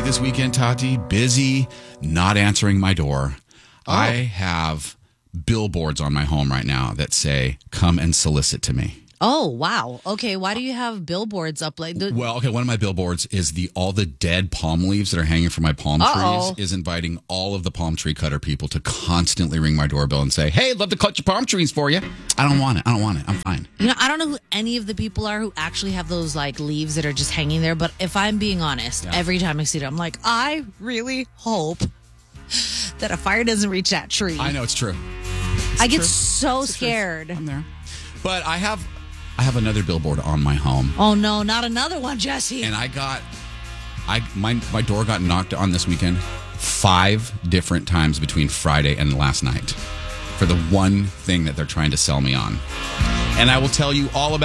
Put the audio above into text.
this weekend, Tati? Busy, not answering my door. I have billboards on my home right now that say, come and solicit to me. Oh, wow. Okay, why do you have billboards up like that? Well, okay, one of my billboards is all the dead palm leaves that are hanging from my palm trees is inviting all of the palm tree cutter people to constantly ring my doorbell and say, hey, I'd love to cut your palm trees for you. I don't want it. I'm fine. You know, I don't know who any of the people are who actually have those like leaves that are just hanging there, but if I'm being honest, every time I see it, I'm like, I really hope that a fire doesn't reach that tree. I know, it's true. I get so scared. I'm there. But I have another billboard on my home. Oh, no, not another one, Jesse. And my door got knocked on this weekend 5 different times between Friday and last night for the one thing that they're trying to sell me on. And I will tell you all about